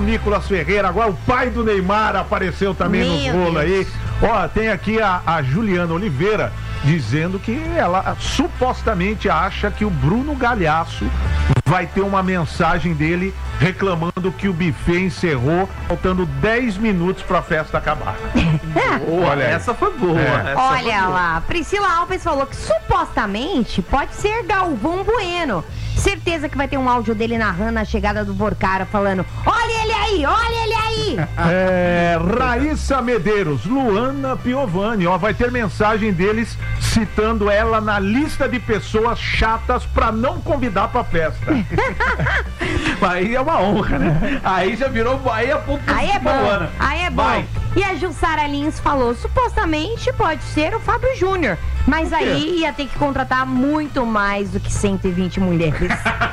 Nicolas Ferreira, agora o pai do Neymar apareceu também nos rolos aí. Ó, tem aqui a Juliana Oliveira dizendo que ela supostamente acha que o Bruno Galhaço vai ter uma mensagem dele reclamando que o buffet encerrou faltando 10 minutos pra festa acabar. Olha, essa foi boa. Olha lá, Priscila Alves falou que supostamente pode ser Galvão Bueno. Certeza que vai ter um áudio dele narrando a chegada do Vorcara falando: olha ele aí, olha ele aí. Raíssa Medeiros, Luana Piovani, ó, vai ter mensagem deles citando ela na lista de pessoas chatas pra não convidar pra festa. Aí é uma honra, né? Aí já virou, aí é pouco. Aí é bom, Luana. aí é bom. Vai. E a Jussara Lins falou, supostamente pode ser o Fábio Júnior, mas aí ia ter que contratar muito mais do que 120 mulheres.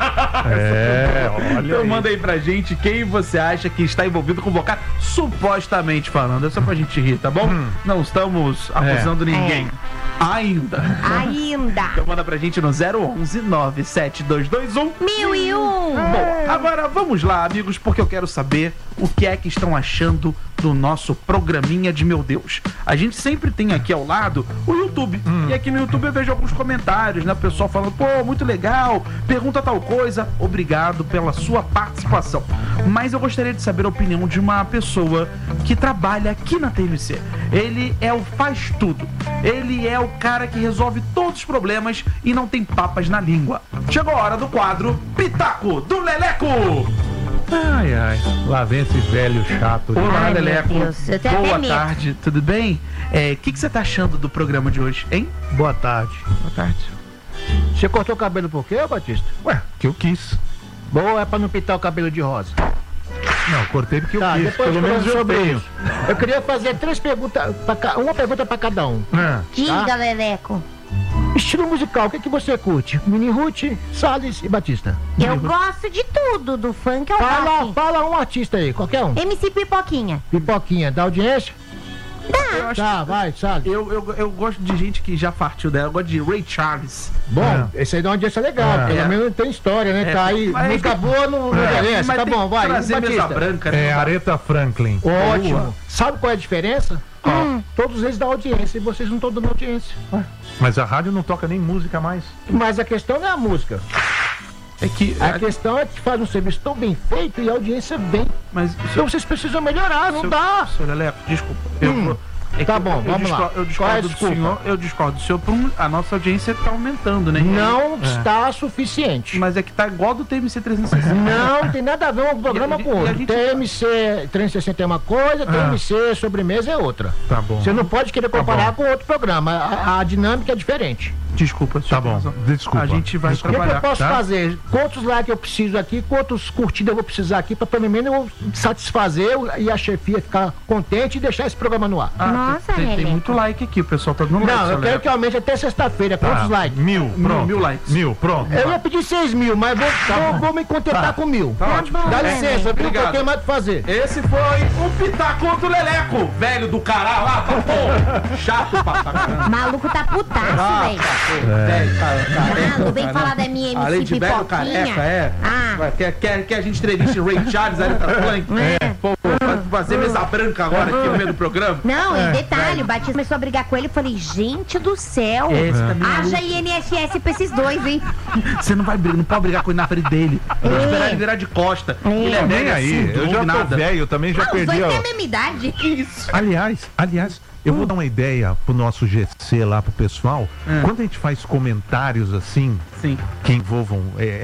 Olha Então aí. manda aí pra gente quem você acha que está envolvido com o Vorcara, supostamente falando. É só pra gente rir, tá bom? Não estamos acusando ninguém. Ainda. Então manda pra gente no 011 97221 1001. Bom, agora vamos lá, amigos, porque eu quero saber o que é que estão achando do nosso programinha de Meu Deus. A gente sempre tem aqui ao lado o YouTube. E aqui no YouTube eu vejo alguns comentários, né? O pessoal falando, pô, muito legal, pergunta tal coisa. Obrigado pela sua participação. Mas eu gostaria de saber a opinião de uma pessoa que trabalha aqui na TMC. Ele é o faz tudo. Ele é o cara que resolve todos os problemas e não tem papas na língua. Chegou a hora do quadro Pitaco do Leleco. Ai, lá vem esse velho chato. Olá, Ai, meu Leleco. Deus, eu tenho até Boa medo. tarde, tudo bem? O que você tá achando do programa de hoje, hein? Boa tarde. Boa tarde. Você cortou o cabelo por quê, Batista? Ué, que eu quis. Bom, é pra não pintar o cabelo de rosa. Não, cortei porque eu quis. Depois Pelo menos eu sobre tenho. isso. Eu queria fazer 3 perguntas, uma pergunta pra cada um. Diga, Leleco. Estilo musical, o que você curte? Mini Ruth, Salles e Batista. Eu gosto de tudo, do funk ao rock. Fala um artista aí, qualquer um. MC Pipoquinha. Pipoquinha, da audiência? Eu acho Tá, vai, Salles. eu gosto de gente que já partiu dela. Eu gosto de Ray Charles. Bom, esse aí dá uma audiência legal, pelo menos tem história, né? Tá aí, mas música boa não interessa, Mas tá tem bom, que vai. trazer mesa Batista. branca, né? É Aretha Franklin. Ótimo. Sabe qual é a diferença? Todos eles dão audiência e vocês não estão dando audiência. Mas a rádio não toca nem música mais. Mas a questão não é a música. É que... A questão é que faz um serviço tão bem feito e a audiência vem. Mas, Então vocês precisam melhorar, não dá. Seu Leleco, desculpa. Eu vou... Tá bom, vamos lá. Eu Qual é a discordo do desculpa? senhor. Eu discordo do senhor. A nossa audiência tá aumentando, né? Não está suficiente. Mas é que tá igual do TMC 360. Não tem nada a ver um programa com e a outro. gente- TMC 360 é uma coisa, TMC sobremesa é outra. Tá bom. Você não pode querer comparar com outro programa. A dinâmica é diferente. Desculpa, senhor. Tá bom, tem razão. desculpa. A gente vai O que eu trabalhar. posso tá? fazer? Quantos likes eu preciso aqui, quantos curtidas eu vou precisar aqui, para pelo menos eu satisfazer e a chefia ficar contente e deixar esse programa no ar. Nossa, tem Leleco. muito like aqui, o pessoal tá dando like. Não, seu eu quero Leleco. que aumente até sexta-feira. Quantos likes? 1000, pronto. 1000 likes. 1000, pronto. Eu ia pedir 6.000, mas vou me contentar com 1.000. Tá ótimo. Dá licença, viu? Que eu Obrigado. tenho mais o que fazer. Esse foi o Pitaco do Leleco, velho do caralho lá, tá bom? Chato pra caramba. Maluco tá putaço, velho. Velho, Maluco, vem falar da minha Além MC de velho Pipoquinha. careca, Ah. Quer a gente entreviste Ray Charles, Aretha Franklin? Pô, vai fazer mesa branca agora aqui no meio do programa? Não, e detalhe, o Batista começou a brigar com ele. Eu falei, gente do céu. Esse também é Haja INSS pra esses dois, hein? Você não vai brigar, não pode brigar com ele na frente dele. Tem que esperar ele virar de costa. Ele é Nem velho aí, assim, eu já tô velho, eu também já Os perdi. dois Ó. têm a mesma idade. Isso. Aliás, eu vou dar uma ideia pro nosso GC lá, pro pessoal. Quando a gente faz comentários assim, Sim. que envolvam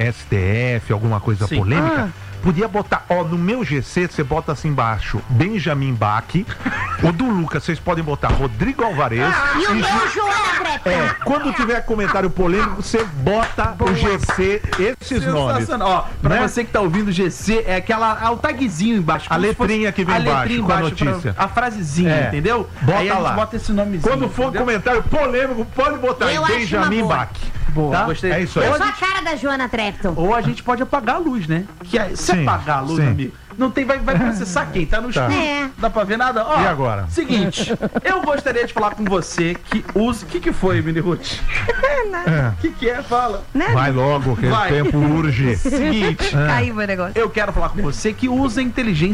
STF, alguma coisa Sim. polêmica, podia botar, ó, no meu GC você bota assim embaixo, Benjamin Bach. O do Lucas, vocês podem botar Rodrigo Alvarez. E o meu, Joana Preta. Quando tiver comentário polêmico, você bota o GC, esses nomes. Sensacional. Ó, pra Né? você que tá ouvindo o GC, é o tagzinho embaixo. A como se letrinha fosse que vem a letrinha embaixo com a pra- notícia. a frasezinha, entendeu? Bota Aí a gente lá. bota esse nomezinho. Quando for entendeu? comentário polêmico, pode botar Eu aí, acho Benjamin uma boa. Bach. Boa, Tá? gostei. É isso aí. Eu sou a cara da Joana Trepton. Ou a gente pode apagar a luz, né? Que é, se Sim, apagar a luz, sim. amigo, não tem, vai processar quem? Tá no Tá. escuro. É. Dá pra ver nada? Ó, E agora? Seguinte, eu gostaria de falar com você que use... O que foi, Mini Ruth? O que é? Fala. Vai logo, que Vai. o tempo urge. Seguinte, Caiu o negócio. eu quero falar com você que usa inteligência